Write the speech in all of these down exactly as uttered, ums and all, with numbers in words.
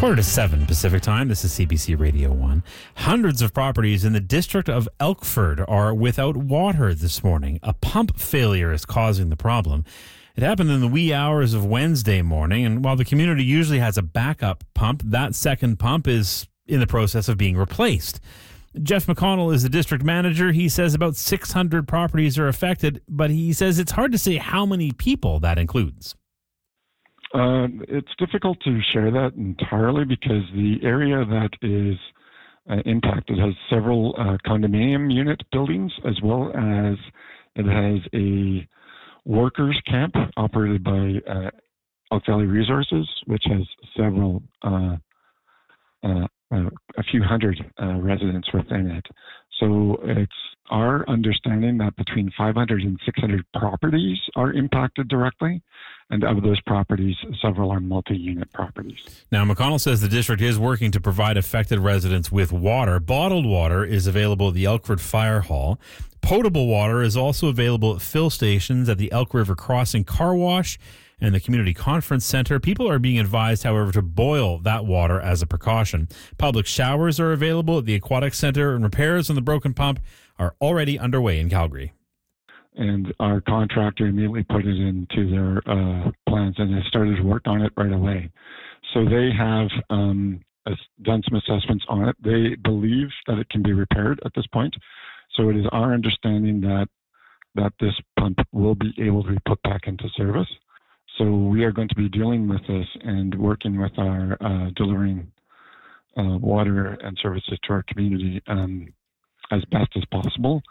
Quarter to seven Pacific time. This is C B C Radio one. Hundreds of properties in the district of Elkford are without water this morning. A pump failure is causing the problem. It happened in the wee hours of Wednesday morning, and while the community usually has a backup pump, that second pump is in the process of being replaced. Jeff McConnell is the district manager. He says about six hundred properties are affected, but he says it's hard to say how many people that includes. Uh, it's difficult to share that entirely because the area that is uh, impacted has several uh, condominium unit buildings, as well as it has a workers camp operated by uh, Elk Valley Resources, which has several, uh, uh, uh, a few hundred uh, residents within it. So it's our understanding that between five hundred and six hundred properties are impacted directly. And of those properties, several are multi-unit properties. Now, McConnell says the district is working to provide affected residents with water. Bottled water is available at the Elkford Fire Hall. Potable water is also available at fill stations at the Elk River Crossing Car Wash and the Community Conference Center. People are being advised, however, to boil that water as a precaution. Public showers are available at the Aquatic Center, and repairs on the broken pump are already underway in Calgary. And our contractor immediately put it into their uh, plans, and they started to work on it right away. So they have um, done some assessments on it. They believe that it can be repaired at this point. So it is our understanding that that this pump will be able to be put back into service. So we are going to be dealing with this and working with our uh, delivering uh, water and services to our community um, as best as possible.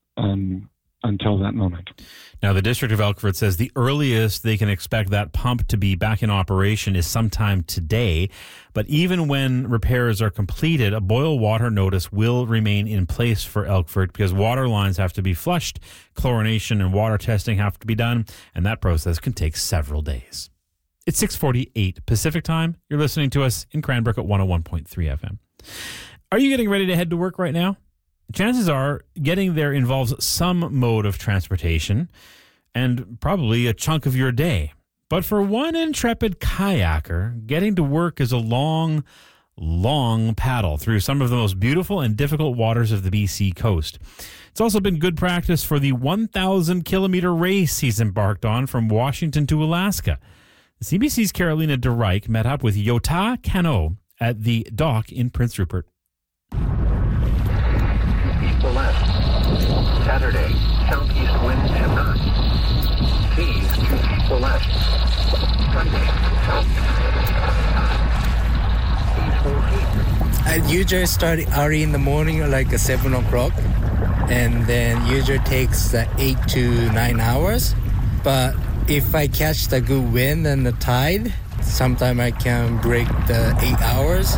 Um, until that moment. Now, the District of Elkford says the earliest they can expect that pump to be back in operation is sometime today. But even when repairs are completed, a boil water notice will remain in place for Elkford because water lines have to be flushed, chlorination and water testing have to be done, and that process can take several days. It's six forty-eight Pacific time. You're listening to us in Cranbrook at one oh one point three F M. Are you getting ready to head to work right now? Chances are getting there involves some mode of transportation and probably a chunk of your day. But for one intrepid kayaker, getting to work is a long, long paddle through some of the most beautiful and difficult waters of the B C coast. It's also been good practice for the one thousand kilometer race he's embarked on from Washington to Alaska. C B C's Carolina DeReich met up with Yota Cano at the dock in Prince Rupert. To left. Saturday, southeast wind to north. Seas to left. Sunday, south. Seas will heat. I usually start early in the morning, like uh, seven o'clock, and then usually takes uh, eight to nine hours. But if I catch the good wind and the tide, sometimes I can break the eight hours.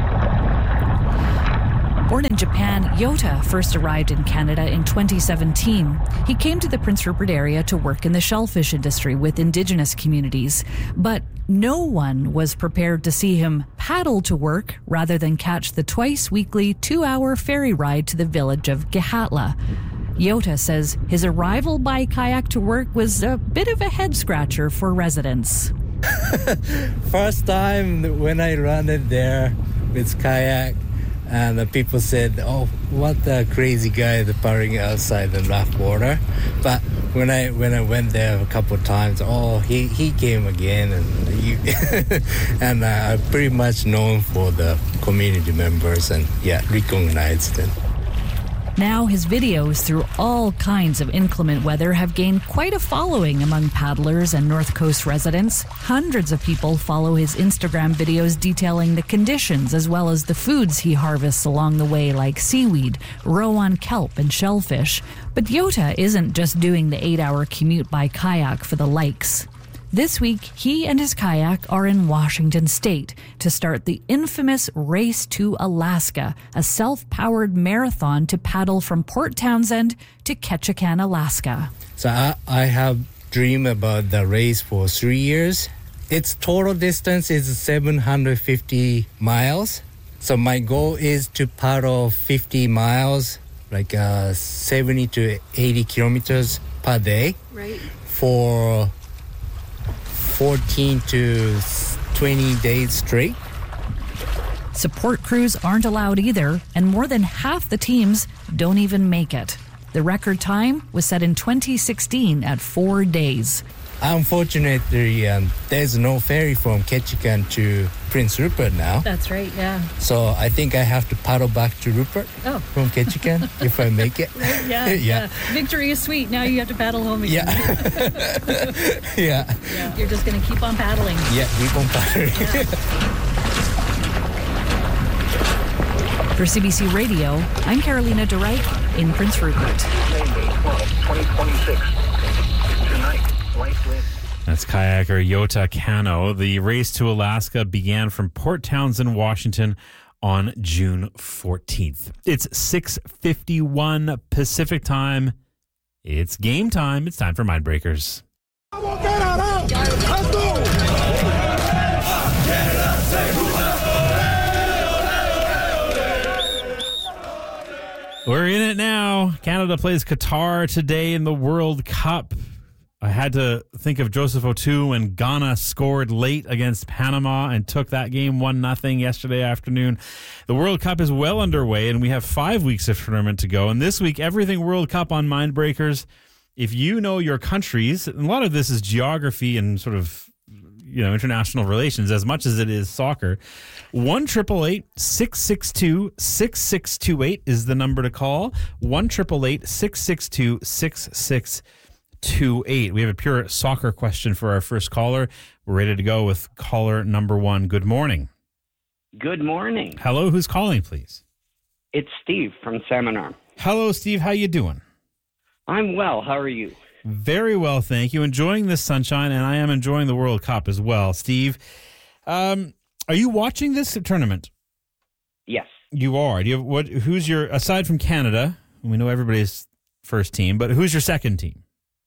Born in Japan, Yota first arrived in Canada in twenty seventeen. He came to the Prince Rupert area to work in the shellfish industry with Indigenous communities. But no one was prepared to see him paddle to work rather than catch the twice-weekly two-hour ferry ride to the village of Gehatla. Yota says his arrival by kayak to work was a bit of a head-scratcher for residents. First time when I landed there with kayak, and the people said, "Oh, what a crazy guy that's paddling outside the rough water." But when I when I went there a couple of times, oh, he, he came again, and you, and uh, I'm pretty much known for the community members, and yeah, recognized them. Now his videos through all kinds of inclement weather have gained quite a following among paddlers and North Coast residents. Hundreds of people follow his Instagram videos detailing the conditions as well as the foods he harvests along the way, like seaweed, rowan kelp, and shellfish. But Yota isn't just doing the eight-hour commute by kayak for the likes. This week, he and his kayak are in Washington State to start the infamous Race to Alaska, a self-powered marathon to paddle from Port Townsend to Ketchikan, Alaska. So I, I have dreamed about the race for three years. Its total distance is seven hundred fifty miles. So my goal is to paddle fifty miles, like uh, seventy to eighty kilometers per day. Right. For fourteen to twenty days straight. Support crews aren't allowed either, and more than half the teams don't even make it. The record time was set in twenty sixteen at four days. Unfortunately, um, there's no ferry from Ketchikan to Prince Rupert now. That's right, yeah. So I think I have to paddle back to Rupert oh. from Ketchikan if I make it. Right, yeah, yeah. yeah. Victory is sweet. Now you have to paddle home again. Yeah. yeah. yeah. You're just going to keep on paddling. Yeah, keep on paddling. Yeah. For C B C Radio, I'm Carolina DeReich in Prince Rupert. twenty twenty-six. Tonight, lifeless. That's kayaker Yota Kano. The race to Alaska began from Port Townsend, Washington on June fourteenth. It's six fifty-one Pacific time. It's game time. It's time for Mindbreakers. We're in it now. Canada plays Qatar today in the World Cup. I had to think of Joseph O'Toole when Ghana scored late against Panama and took that game one nothing yesterday afternoon. The World Cup is well underway, and we have five weeks of tournament to go. And this week, everything World Cup on Mindbreakers. If you know your countries, and a lot of this is geography and sort of, you know, international relations as much as it is soccer. one triple eight six six two six six two eight is the number to call. one triple eight six six two six six two eight. We have a pure soccer question for our first caller. We're ready to go with caller number one. Good morning. Good morning. Hello, who's calling, please? It's Steve from Salmon Arm. Hello, Steve. How you doing? I'm well. How are you? Very well, thank you. Enjoying this sunshine, and I am enjoying the World Cup as well. Steve, um, are you watching this tournament? Yes. You are. Do you have what? Who's your, aside from Canada? We know everybody's first team, but who's your second team?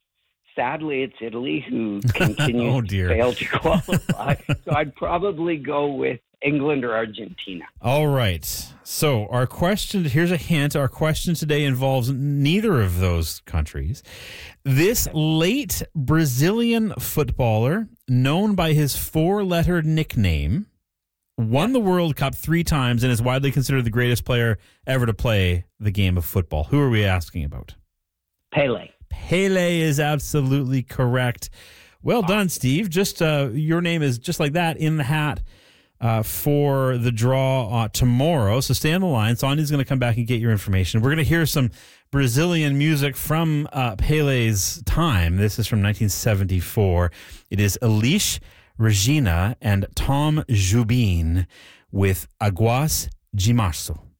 Sadly, it's Italy who continues oh, to dear. fail to qualify. So I'd probably go with England or Argentina. All right. So our question, here's a hint. Our question today involves neither of those countries. This late Brazilian footballer, known by his four-letter nickname, won the World Cup three times and is widely considered the greatest player ever to play the game of football. Who are we asking about? Pele. Pele is absolutely correct. Well done, Steve. Just uh, your name is just like that in the hat uh, for the draw uh, tomorrow. So stay on the line. Sonia's going to come back and get your information. We're going to hear some Brazilian music from uh, Pele's time. This is from nineteen seventy-four. It is Elis Regina and Tom Jobim with Aguas de Março.